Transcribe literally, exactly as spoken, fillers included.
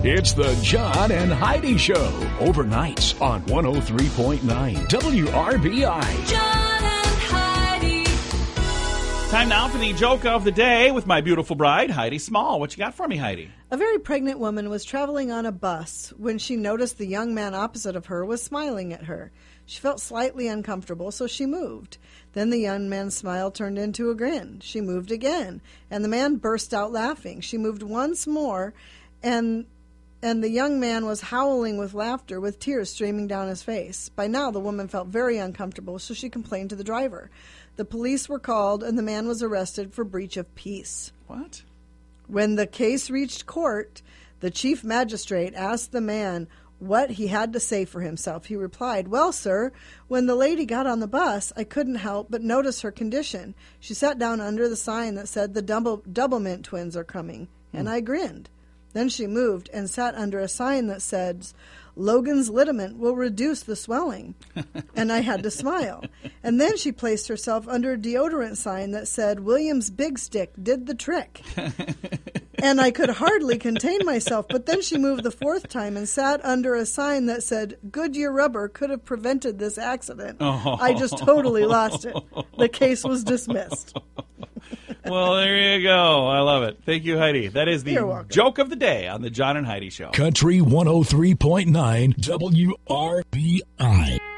It's the John and Heidi Show, overnights on one oh three point nine W R B I. John and Heidi. Time now for the joke of the day with my beautiful bride, Heidi Small. What you got for me, Heidi? A very pregnant woman was traveling on a bus when she noticed the young man opposite of her was smiling at her. She felt slightly uncomfortable, so she moved. Then the young man's smile turned into a grin. She moved again, and the man burst out laughing. She moved once more, and and the young man was howling with laughter, with tears streaming down his face. By now, the woman felt very uncomfortable, so she complained to the driver. The police were called, and the man was arrested for breach of peace. What? When the case reached court, the chief magistrate asked the man what he had to say for himself. He replied, "Well, sir, when the lady got on the bus, I couldn't help but notice her condition. She sat down under the sign that said the double, Doublemint twins are coming, and I grinned. Then she moved and sat under a sign that said, Logan's Lidament will reduce the swelling, and I had to smile. And then she placed herself under a deodorant sign that said, William's Big Stick did the trick. And I could hardly contain myself, but then she moved the fourth time and sat under a sign that said, Goodyear rubber could have prevented this accident. Oh. I just totally lost it. The case was dismissed." Well, there you go. I love it. Thank you, Heidi. That is You're the welcome. joke of the day on the John and Heidi Show. Country one oh three point nine W R B I.